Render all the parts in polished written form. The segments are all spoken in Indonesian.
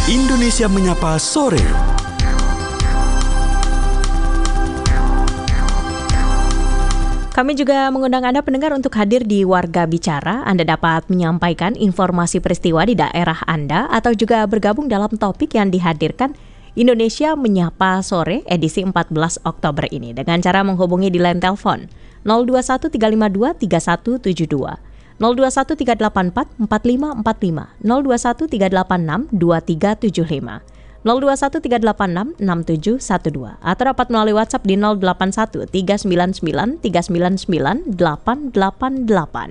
Indonesia Menyapa Sore. Kami juga mengundang Anda pendengar untuk hadir di Warga Bicara. Anda dapat menyampaikan informasi peristiwa di daerah Anda atau juga bergabung dalam topik yang dihadirkan Indonesia Menyapa Sore edisi 14 Oktober ini dengan cara menghubungi di line telepon 021 352 3172, 021 384 4545, 021 386 2375. 021 386 6712 atau dapat melalui WhatsApp di 081 399 399 888.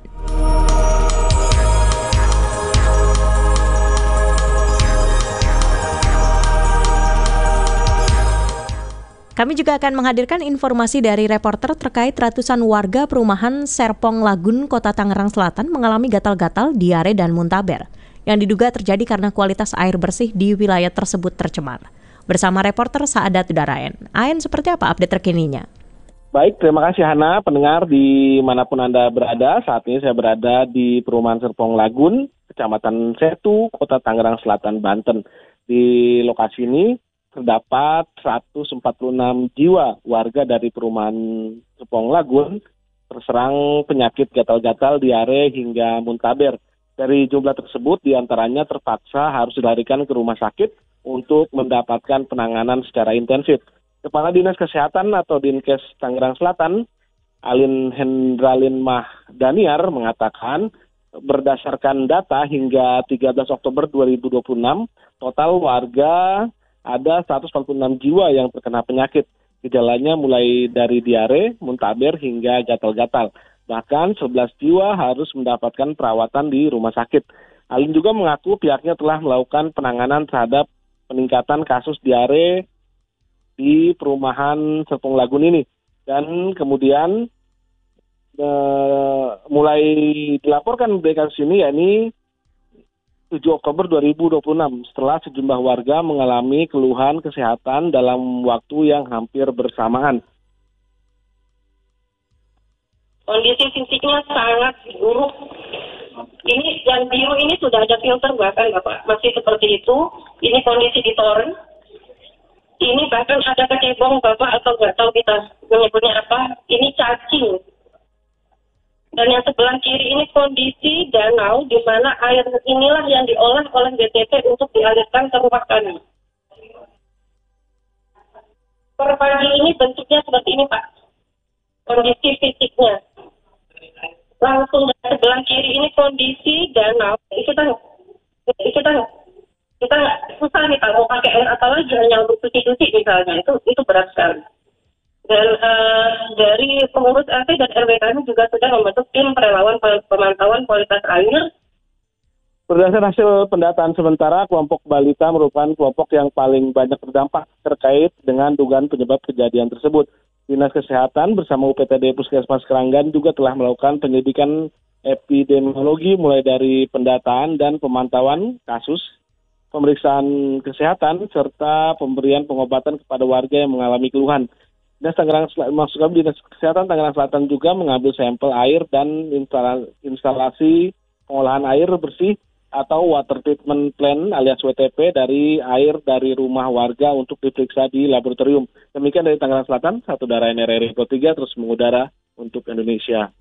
Kami juga akan menghadirkan informasi dari reporter terkait ratusan warga perumahan Serpong Lagun, Kota Tangerang Selatan mengalami gatal-gatal, diare, dan muntaber yang diduga terjadi karena kualitas air bersih di wilayah tersebut tercemar. Bersama reporter Saadat Daraen. Aen, seperti apa update terkininya? Baik, terima kasih Hana. Pendengar dimanapun Anda berada, saat ini saya berada di perumahan Serpong Lagun, Kecamatan Setu, Kota Tangerang Selatan, Banten. Di lokasi ini terdapat 146 jiwa warga dari perumahan Serpong Lagun terserang penyakit gatal-gatal, diare, hingga muntaber. Dari jumlah tersebut, diantaranya terpaksa harus dilarikan ke rumah sakit untuk mendapatkan penanganan secara intensif. Kepala Dinas Kesehatan atau Dinkes Tangerang Selatan, Alin Hendralin Mahdaniar, mengatakan berdasarkan data hingga 13 Oktober 2026, total warga ada 146 jiwa yang terkena penyakit. Gejalanya mulai dari diare, muntaber, hingga gatal-gatal. Bahkan 11 jiwa harus mendapatkan perawatan di rumah sakit. Alin juga mengaku pihaknya telah melakukan penanganan terhadap peningkatan kasus diare di perumahan Serpong Lagun ini. Dan kemudian mulai dilaporkan dari kasus ini, yakni 7 Oktober 2026, setelah sejumlah warga mengalami keluhan kesehatan dalam waktu yang hampir bersamaan. Kondisi fisiknya sangat buruk. Ini yang biru ini sudah ada filter bahkan Bapak, masih seperti itu. Ini kondisi di toren. Ini bahkan ada kecebong Bapak, atau nggak tahu kita menyebutnya apa. Ini cacing. Dan yang sebelah kiri ini kondisi danau di mana air inilah yang diolah oleh BTP untuk dialirkan ke rumah kami. Per pagi ini bentuknya seperti ini Pak. Kondisi fisiknya. Langsung dari sebelah kiri ini kondisi danau. Kita nggak susah nih kalau mau pakai air apa lagi, hanya untuk cuci-cuci misalnya, itu berat sekali. Dan dari pengurus RT dan RW kami juga sudah membentuk tim relawan pemantauan kualitas air. Berdasarkan hasil pendataan sementara, kelompok balita merupakan kelompok yang paling banyak terdampak terkait dengan dugaan penyebab kejadian tersebut. Dinas Kesehatan bersama UPTD Puskesmas Keranggan juga telah melakukan penyelidikan epidemiologi mulai dari pendataan dan pemantauan kasus, pemeriksaan kesehatan, serta pemberian pengobatan kepada warga yang mengalami keluhan. Dinas Kesehatan Tangerang Selatan juga mengambil sampel air dan instalasi pengolahan air bersih atau water treatment plant alias WTP dari air dari rumah warga untuk diperiksa di laboratorium. Demikian dari Tangerang Selatan, Satu Daraen RRI Pro 3 terus mengudara untuk Indonesia